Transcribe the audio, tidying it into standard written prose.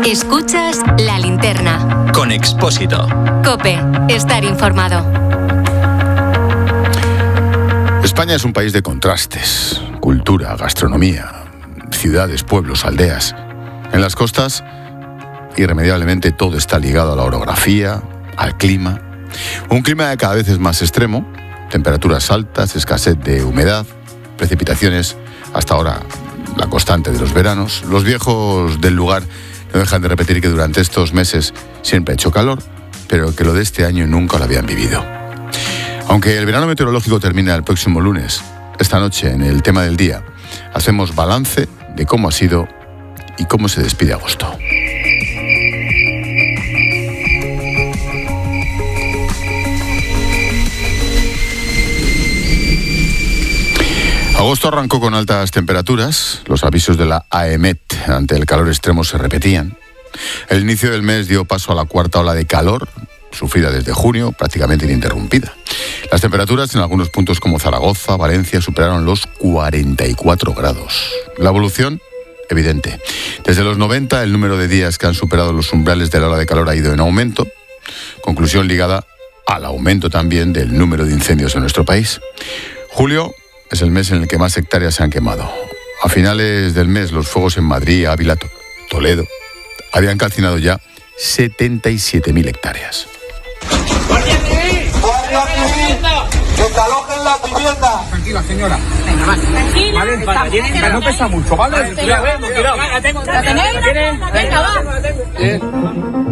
Escuchas La Linterna. Con Expósito. COPE. Estar informado. España es un país de contrastes. Cultura, gastronomía, ciudades, pueblos, aldeas. En las costas, irremediablemente todo está ligado a la orografía, al clima. Un clima cada vez es más extremo. Temperaturas altas, escasez de humedad, precipitaciones, hasta ahora la constante de los veranos. Los viejos del lugar no dejan de repetir que durante estos meses siempre ha hecho calor, pero que lo de este año nunca lo habían vivido. Aunque el verano meteorológico termina el próximo lunes, esta noche en el tema del día hacemos balance de cómo ha sido y cómo se despide agosto. Agosto arrancó con altas temperaturas. Los avisos de la AEMET ante el calor extremo se repetían. El inicio del mes dio paso a la cuarta ola de calor, sufrida desde junio, prácticamente ininterrumpida. Las temperaturas en algunos puntos como Zaragoza, Valencia, superaron los 44 grados. La evolución, evidente. Desde los 90, el número de días que han superado los umbrales de la ola de calor ha ido en aumento. Conclusión ligada al aumento también del número de incendios en nuestro país. Julio es el mes en el que más hectáreas se han quemado. A finales del mes, los fuegos en Madrid, Ávila, Toledo, habían calcinado ya 77.000 hectáreas. ¡Guardia Civil! ¡Guardia Civil! ¡Desalojen la vivienda! Tranquila, señora. Venga, vale. Tranquila. Vale, no pesa mucho, ¿vale? Cuidado. La tenéis. Venga, va.